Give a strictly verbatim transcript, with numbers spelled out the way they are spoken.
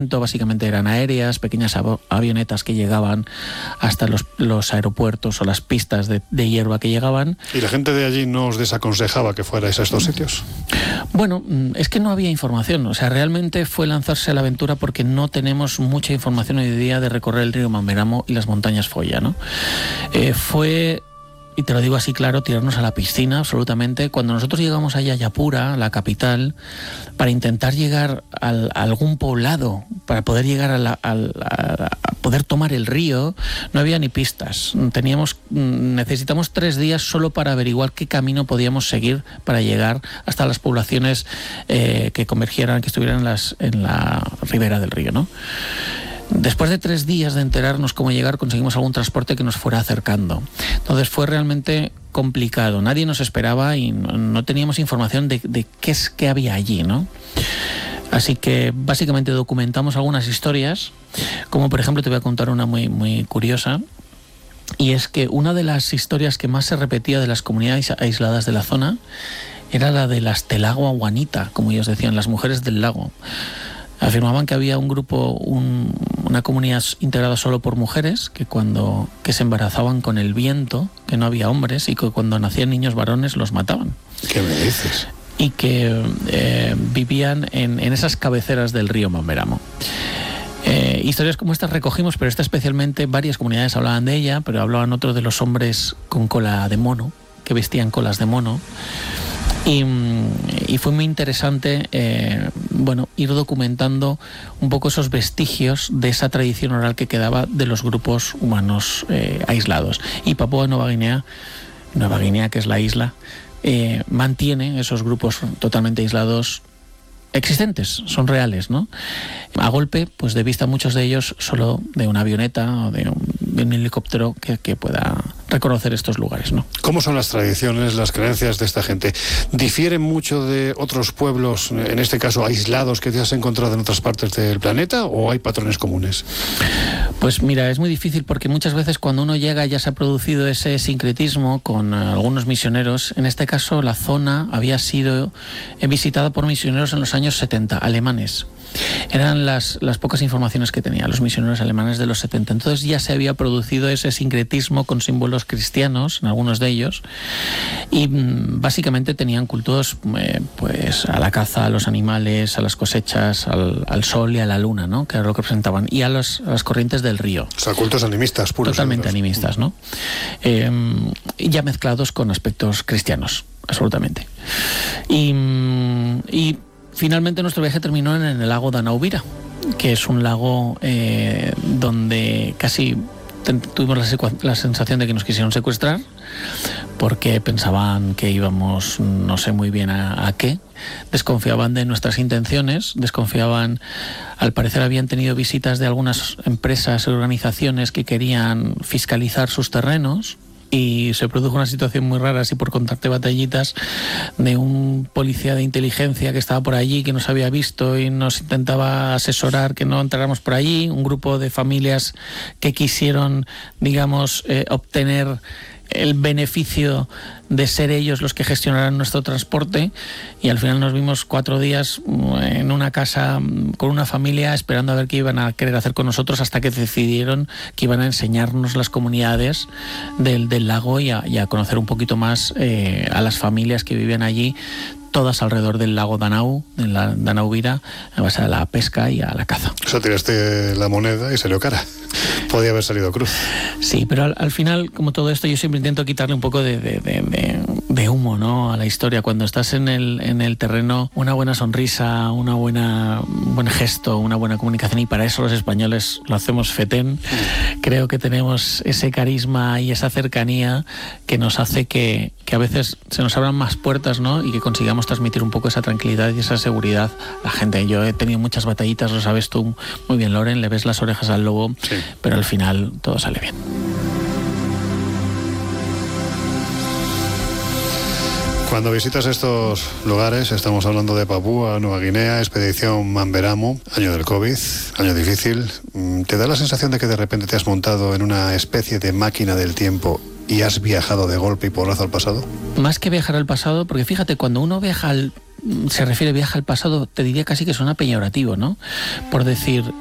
Básicamente eran aéreas, pequeñas avionetas que llegaban hasta los, los aeropuertos o las pistas de, de hierba que llegaban. ¿Y la gente de allí no os desaconsejaba que fuerais a estos sitios? Bueno, es que no había información. O sea, realmente fue lanzarse a la aventura porque no tenemos mucha información hoy día de recorrer el río Mamberamo y las montañas Foya, ¿no? Eh, fue... Y te lo digo así claro, tirarnos a la piscina, absolutamente. Cuando nosotros llegamos a Yayapura, la capital, para intentar llegar al, a algún poblado, para poder llegar a, la, a, a, a poder tomar el río, no había ni pistas. Teníamos, necesitamos tres días solo para averiguar qué camino podíamos seguir para llegar hasta las poblaciones eh, que convergieran, que estuvieran en, las, en la ribera del río, ¿no? Después de tres días de enterarnos cómo llegar, conseguimos algún transporte que nos fuera acercando. Entonces fue realmente complicado. Nadie nos esperaba y no, no teníamos información de, de qué es qué había allí, ¿no? Así que básicamente documentamos algunas historias, como por ejemplo te voy a contar una muy, muy curiosa. Y es que una de las historias que más se repetía de las comunidades aisladas de la zona era la de las Telagua Guanita, como ellos decían, las mujeres del lago. Afirmaban que había un grupo, un, una comunidad integrada solo por mujeres, que cuando que se embarazaban con el viento, que no había hombres, y que cuando nacían niños varones los mataban. ¿Qué me dices? Y que eh, vivían en, en esas cabeceras del río Mamberamo. Eh, historias como estas recogimos, pero esta especialmente, varias comunidades hablaban de ella, pero hablaban otros de los hombres con cola de mono, que vestían colas de mono. Y, y fue muy interesante eh, bueno, ir documentando un poco esos vestigios de esa tradición oral que quedaba de los grupos humanos eh, aislados. Y Papúa Nueva Guinea, Nueva Guinea, que es la isla, eh, mantiene esos grupos totalmente aislados existentes, son reales, ¿no? A golpe, pues de vista muchos de ellos solo de una avioneta o de un, de un helicóptero que, que pueda reconocer estos lugares, ¿no? ¿Cómo son las tradiciones, las creencias de esta gente? ¿Difieren mucho de otros pueblos, en este caso aislados, que te has encontrado en otras partes del planeta, o hay patrones comunes? Pues mira, es muy difícil porque muchas veces cuando uno llega ya se ha producido ese sincretismo con algunos misioneros. En este caso la zona había sido visitada por misioneros en los años setenta, alemanes. Eran las, las pocas informaciones que tenían los misioneros alemanes de los setenta. Entonces ya se había producido ese sincretismo con símbolos cristianos, en algunos de ellos, y mm, básicamente tenían cultos eh, pues a la caza, a los animales, a las cosechas, al, al sol y a la luna, ¿no? Que era lo que presentaban, y a, los, a las corrientes del río. O sea, cultos animistas puros. Totalmente animistas, ¿no? Eh, ya mezclados con aspectos cristianos, absolutamente. Y... y finalmente nuestro viaje terminó en el lago Danauvira, que es un lago eh, donde casi tuvimos la, la sensación de que nos quisieron secuestrar porque pensaban que íbamos no sé muy bien a, a qué, desconfiaban de nuestras intenciones, desconfiaban, al parecer habían tenido visitas de algunas empresas y organizaciones que querían fiscalizar sus terrenos. Y se produjo una situación muy rara, así por contarte batallitas, de un policía de inteligencia que estaba por allí, que nos había visto y nos intentaba asesorar que no entráramos por allí, un grupo de familias que quisieron, digamos, eh, obtener el beneficio de ser ellos los que gestionaran nuestro transporte, y al final nos vimos cuatro días en una casa con una familia esperando a ver qué iban a querer hacer con nosotros, hasta que decidieron que iban a enseñarnos las comunidades del, del lago y a, y a conocer un poquito más eh, a las familias que vivían allí, todas alrededor del lago Danau, de la Danauvira, a base a la pesca y a la caza. O sea, tiraste la moneda y salió cara. Podía haber salido cruz. Sí, pero al, al final, como todo esto, yo siempre intento quitarle un poco de, de, de, de, de humo, ¿no?, a la historia. Cuando estás en el, en el terreno, una buena sonrisa, una buena, un buen gesto, una buena comunicación, y para eso los españoles lo hacemos fetén. Creo que tenemos ese carisma y esa cercanía que nos hace que, que a veces se nos abran más puertas, ¿no?, y que consigamos transmitir un poco esa tranquilidad y esa seguridad a la gente. Yo he tenido muchas batallitas, lo sabes tú muy bien, Loren, le ves las orejas al lobo, sí, pero al final todo sale bien. Cuando visitas estos lugares, estamos hablando de Papúa Nueva Guinea, expedición Mamberamo, año del COVID, año difícil, ¿te da la sensación de que de repente te has montado en una especie de máquina del tiempo y has viajado de golpe y porrazo al pasado? Más que viajar al pasado, porque fíjate, cuando uno viaja al se refiere viaje al pasado, te diría casi que suena peyorativo, ¿no? Por decir,